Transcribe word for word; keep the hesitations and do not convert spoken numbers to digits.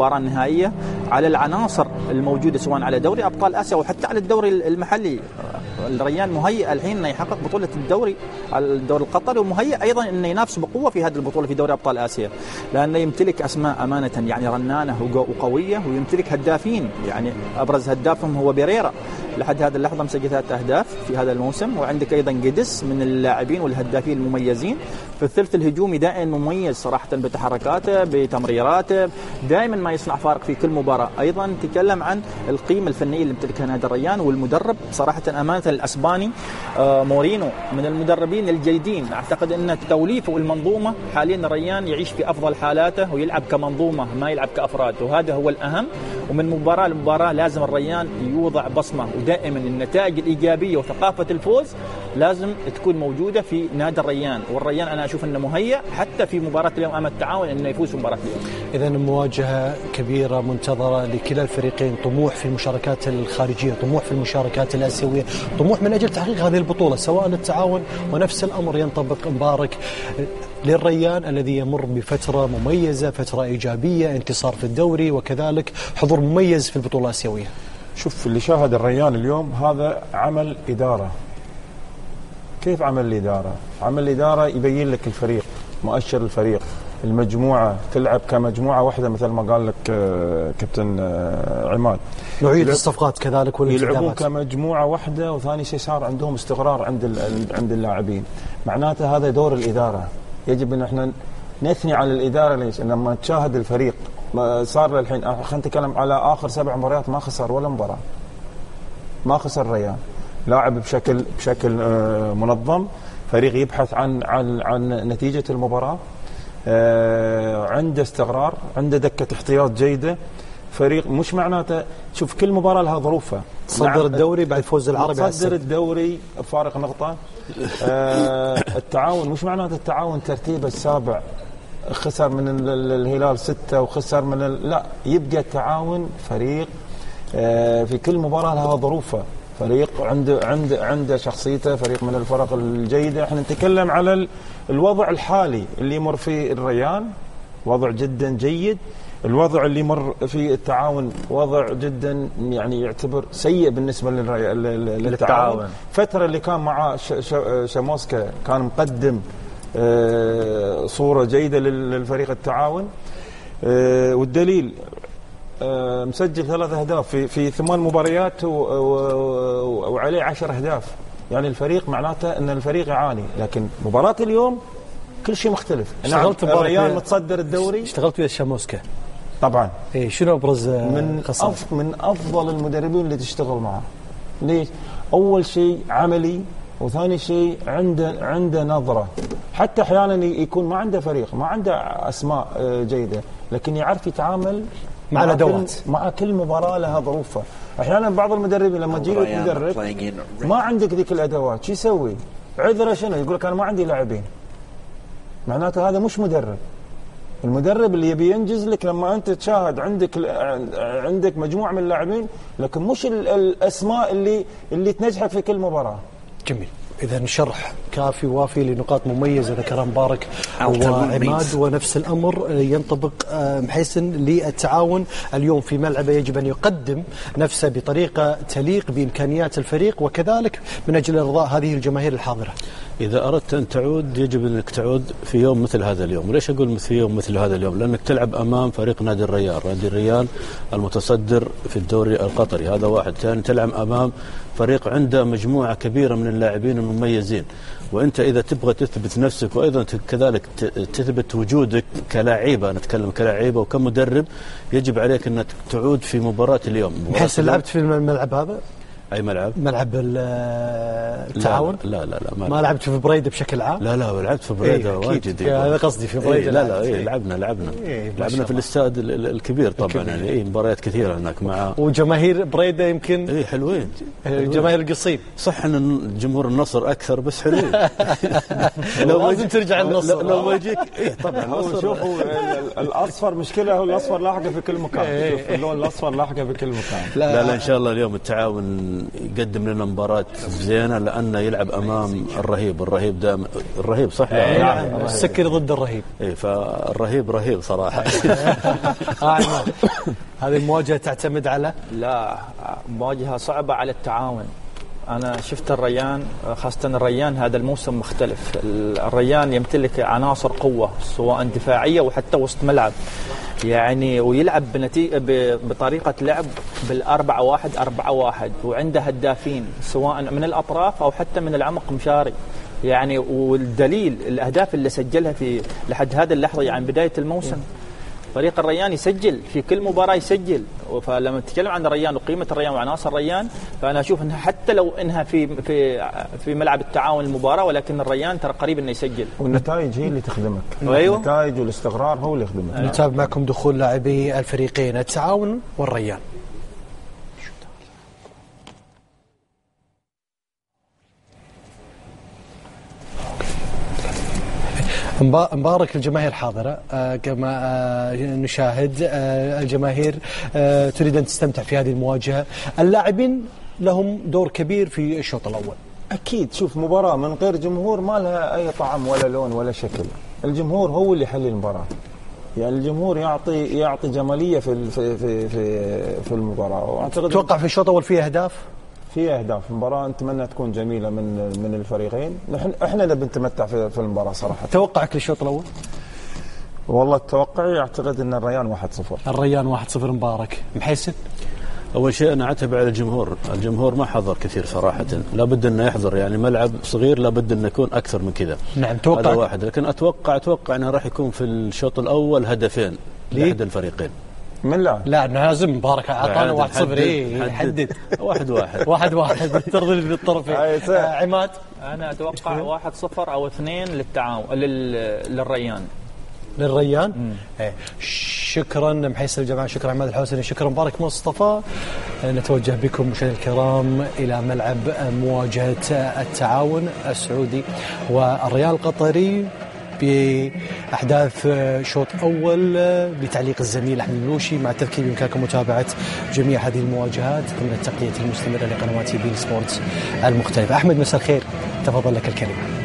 المباراة النهائية على العناصر الموجودة سواء على دوري أبطال آسيا وحتى على الدوري المحلي. الريان مهيئ الحين أنه يحقق بطولة الدوري على الدوري القطري، ومهيئ أيضا أنه ينافس بقوة في هذه البطولة في دوري أبطال آسيا، لأنه يمتلك أسماء أمانة يعني رنانة وقوية، ويمتلك هدافين يعني أبرز هدافهم هو بيريرا لحد هذه اللحظة مسجل ثلاث أهداف في هذا الموسم، وعندك أيضا جيدس من اللاعبين والهدافين المميزين في الثلث الهجومي، دائما مميز صراحة بتحركاته بتمريراته، دائما ما يصنع فارق في كل مباراة. أيضا تكلم عن القيمة الفنية اللي امتلكها نادي الريان، والمدرب صراحة أمانة الأسباني آه مورينو من المدربين الجيدين. أعتقد أن توليفه والمنظومة حاليا الريان يعيش في أفضل حالاته ويلعب كمنظومة ما يلعب كأفراد، وهذا هو الأهم. ومن مباراة لمباراة لازم الريان يوضع بصمة، ودائما النتائج الإيجابية وثقافة الفوز لازم تكون موجودة في نادي الريان، والريان أنا أشوف أنه مهيئ حتى في مباراة اليوم أمام التعاون أنه يفوز في مباراة اليوم. إذن مواجهة كبيرة منتظرة لكلا الفريقين، طموح في المشاركات الخارجية، طموح في المشاركات الآسيوية، طموح من أجل تحقيق هذه البطولة سواء التعاون، ونفس الأمر ينطبق مبارك للريان الذي يمر بفترة مميزة، فترة إيجابية، انتصار في الدوري وكذلك حضور مميز في البطولة الآسيوية. شوف اللي شاهد الريان اليوم هذا عمل إدارة. كيف عمل الإدارة؟ عمل الإدارة يبين لك الفريق، مؤشر الفريق، المجموعة تلعب كمجموعة واحدة مثل ما قال لك كابتن عماد. نوعية الصفقات كذلك والانتدابات يلعبون كمجموعة واحدة، وثاني شيء صار عندهم استقرار عند عند اللاعبين. معناته هذا دور الإدارة، يجب أن احنا نثني على الإدارة. ليش؟ لما تشاهد الفريق صار الحين، خلينا نتكلم على آخر سبع مباريات ما خسر ولا مباراة، ما خسر الريان، لاعب بشكل بشكل منظم، فريق يبحث عن عن عن نتيجة المباراة، عنده استقرار، عنده دكة احتياط جيدة، فريق مش معناته شوف كل مباراة لها ظروفها. صدر الدوري بعد فوز العربي، صدر الدوري فارق نقطة. التعاون مش معناته التعاون ترتيبه السابع خسر من الهلال ستة وخسر من ال... لا، يبقى التعاون فريق في كل مباراة لها ظروفها، فريق عنده عنده عنده شخصيته، فريق من الفرق الجيدة. احنا نتكلم على الوضع الحالي اللي يمر فيه الريان، وضع جدا جيد. الوضع اللي مر في التعاون وضع جدا يعني يعتبر سيء بالنسبة للتعاون. فترة اللي كان مع شاموسكا كان مقدم صورة جيدة للفريق التعاون، والدليل مسجل ثلاث أهداف في في ثمان مباريات وعليه عشر أهداف. يعني الفريق معناته أن الفريق يعاني، لكن مباراة اليوم كل شيء مختلف. اشتغلت نعم الريان متصدر الدوري، اشتغلت ويا شاموسكا طبعا. إيه شنو أبرز من أف من أفضل المدربين اللي تشتغل معه. ليش؟ أول شيء عملي، وثاني شيء عنده عنده نظرة. حتى أحيانا يكون ما عنده فريق، ما عنده أسماء جيدة، لكن يعرف يتعامل مع الأدوات. مع كل مباراة لها ظروفها. أحيانا بعض المدربين لما تجي لك مدرب ما عندك ذيك الأدوات، شو يسوي؟ عذره شنو؟ يقول لك أنا ما عندي لاعبين. معناته هذا مش مدرب. المدرب اللي يبي ينجز لك لما أنت تشاهد عندك عندك مجموعة من اللاعبين، لكن مش الأسماء اللي اللي تنجحك في كل مباراة. جميل. إذا شرح كافي وافي لنقاط مميزة ذكرها مبارك وعماد، ونفس الأمر ينطبق محسن للتعاون اليوم في ملعبه. يجب أن يقدم نفسه بطريقة تليق بإمكانيات الفريق، وكذلك من أجل إرضاء هذه الجماهير الحاضرة. إذا أردت أن تعود يجب أنك تعود في يوم مثل هذا اليوم. ليش أقول في يوم مثل هذا اليوم؟ لأنك تلعب أمام فريق نادي الريان، نادي الريان المتصدر في الدوري القطري، هذا واحد. ثاني تلعب أمام فريق عنده مجموعة كبيرة من اللاعبين المميزين، وأنت إذا تبغى تثبت نفسك وأيضا كذلك تثبت وجودك كلاعيبة، نتكلم كلاعيبة وكمدرب، يجب عليك أنك تعود في مباراة اليوم. بحيث لعبت في الملعب هذا؟ أي ملعب؟ ملعب التعاون؟ لا لا لا, لا ما, ما لعبت في بريدة بشكل عام؟ لا لا لعبت في بريدة إيه واجد. هذا قصدي في بريدة. إيه لا لا إيه لعبنا لعبنا إيه لعبنا في الاستاد الكبير طبعا الكبير. يعني إيه مباريات كثيرة هناك مع وجماهير بريدة يمكن إيه حلوين، جماهير القصيم. صح إن جمهور النصر أكثر بس حلوين. لو لازم ترجع النصر لو ما يجيك إيه طبعا. شوفوا الأصفر مشكلة، هو الأصفر لاحقة في كل مكان. شوف اللون الأصفر لاحقة في كل مكان. لا لا إن شاء الله اليوم التعاون ممكن يقدم لنا مباراة زينة لأنه يلعب أمام الرهيب. الرهيب دائما الرهيب صح؟ نعم السكري ضد الرهيب. إيه فالرهيب رهيب صراحة. هذه المواجهة تعتمد على لا مواجهة صعبة على التعاون. أنا شفت الريان، خاصة الريان هذا الموسم مختلف. الريان يمتلك عناصر قوة سواء دفاعية وحتى وسط ملعب يعني، ويلعب بنتيجة بطريقة لعب بالأربعة واحد أربعة واحد، وعنده هدافين سواء من الأطراف أو حتى من العمق مشاري يعني. والدليل الأهداف اللي سجلها في لحد هذه اللحظة يعني بداية الموسم فريق الريان يسجل في كل مباراة يسجل. فلما نتكلم عن الريان وقيمة الريان وعناصر الريان، فأنا أشوف أنها حتى لو أنها في في في ملعب التعاون المباراة، ولكن الريان ترى قريب أنه يسجل. والنتائج هي اللي تخدمك. أيوة. النتائج والاستقرار هو اللي يخدمك. نتابع معكم دخول لاعبي الفريقين التعاون والريان. مبارك الجماهير حاضرة آه كما آه نشاهد آه الجماهير آه تريد أن تستمتع في هذه المواجهة. اللاعبين لهم دور كبير في الشوط الأول. أكيد. شوف مباراة من غير جمهور ما لها أي طعم ولا لون ولا شكل. الجمهور هو اللي يحل المباراة يعني. الجمهور يعطي يعطي جمالية في في في في, في المباراة. تتوقع في الشوط الأول فيه أهداف؟ في أهداف. مباراة نتمنى تكون جميلة من من الفريقين. نحن احنا نبي نتمتع في في المباراة صراحة. توقعك للشوط الأول؟ والله توقعي أعتقد أن الريان واحد صفر. الريان واحد صفر. مبارك محسن. أول شيء أنا أعتب على الجمهور. الجمهور ما حضر كثير صراحة، لابد أنه يحضر يعني. ملعب صغير لابد أنه يكون أكثر من كذا. نعم توقع هذا واحد. لكن أتوقع أتوقع أنه راح يكون في الشوط الأول هدفين لأحد الفريقين. من لا لا لازم مبارك اعطانا واحد صفر. ايه يحدد واحد واحد واحد واحد ترضي بالطرفين. عماد انا اتوقع واحد صفر او اثنين للتعاون للريان. للريان. ايه شكرا محيص الجماعه، شكرا عماد الحوسني، شكرا مبارك مصطفى. نتوجه بكم مشاهدينا الكرام الى ملعب مواجهه التعاون السعودي والريال القطري بأحداث شوط أول بتعليق الزميل أحمد الملوشي. مع التذكير بإمكانكم متابعة جميع هذه المواجهات ضمن التغطية المستمرة لقنوات بين سبورتس المختلفة. أحمد مساء الخير، تفضل لك الكلمة.